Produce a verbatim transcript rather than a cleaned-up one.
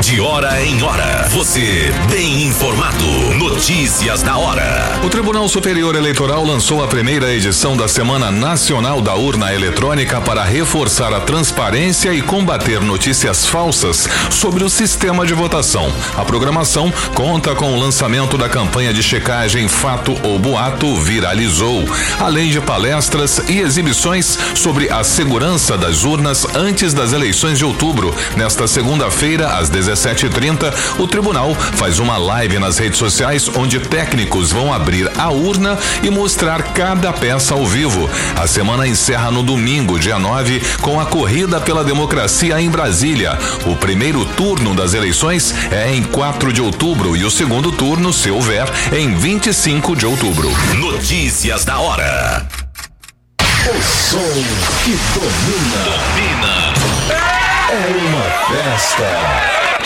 De hora em hora, você bem informado. Notícias da hora. O Tribunal Superior Eleitoral lançou a primeira edição da Semana Nacional da Urna Eletrônica para reforçar a transparência e combater notícias falsas sobre o sistema de votação. A programação conta com o lançamento da campanha de checagem Fato ou Boato Viralizou, além de palestras e exibições sobre a segurança das urnas antes das eleições de outubro. Nesta segunda-feira, às dezessete e trinta, o tribunal faz uma live nas redes sociais onde técnicos vão abrir a urna e mostrar cada peça ao vivo. A semana encerra no domingo, dia nove, com a corrida pela democracia em Brasília. O primeiro turno das eleições é em quatro de outubro e o segundo turno, se houver, é em vinte e cinco de outubro. Notícias da hora. O som que domina. Domina. É uma festa.